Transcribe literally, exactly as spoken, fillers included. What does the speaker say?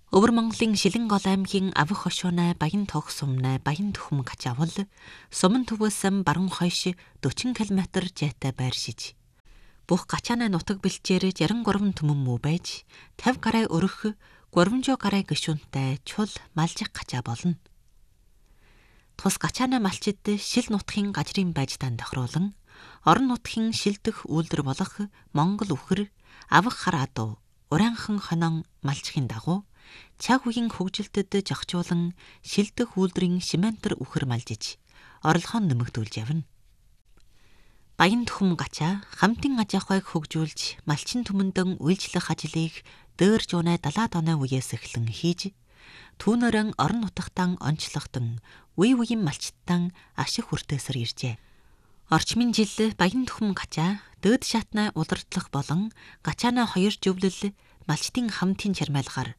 Өвөр Монголын Шилэнгол аймгийн Авах хошуунай Баян Тоох сумнай Баян Түхэм качавал сумын төвөөс баруун хойш forty километр жайтай байршиж. Бүх гачаанай нутаг бэлчээр sixty-three түмэн мүү байж fifty гарай өрөх three hundred гарай гишүүнтэй чул малжих гачаа болно. Тус гачаанай малчид шил нутгийн гажрын байжтаан тохируулан орон нутгийн шилдэх үйлдвэр болох Монгол үхэр авах хар адуу ураанхан хонон малчхийн дагуу цаг үеийн хөгжилтөд жогчуулан шилдэх үйлдвэрийн шиментэр үхэр малжиж орлогоо нэмэгдүүлж явна. Баян Түхэм гачаа хамтын аж ахуйг хөгжүүлж малчин түмэндэн үйлчлэх ажлыг дөөр жуунай seventy оны үеэс эхлэн хийж түүнэрэн орон нутагтан онцлогдсон үе үеийн малчтан ашиг хүртээсэр иржээ. Орчмын жил Баян Түхэм гачаа дөөд шатнай удирдлах болон гачаанаа хоёр жөвлөл малчтын хамтын чармайлгаар